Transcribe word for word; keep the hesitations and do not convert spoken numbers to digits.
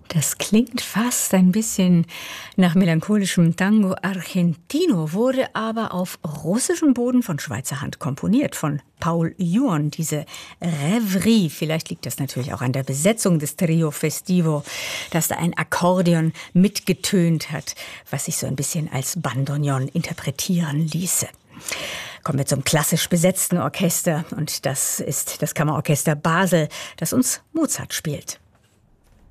Das klingt fast ein bisschen nach melancholischem Tango Argentino, wurde aber auf russischem Boden von Schweizer Hand komponiert, von Paul Juon, diese Rêverie. Vielleicht liegt das natürlich auch an der Besetzung des Trio Festivo, dass da ein Akkordeon mitgetönt hat, was sich so ein bisschen als Bandoneon interpretieren ließe. Kommen wir zum klassisch besetzten Orchester, und das ist das Kammerorchester Basel, das uns Mozart spielt.